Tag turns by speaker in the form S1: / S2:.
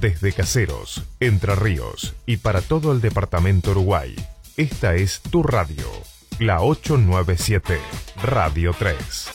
S1: Desde Caseros, Entre Ríos y para todo el departamento Uruguay, esta es tu radio, la 897, Radio 3.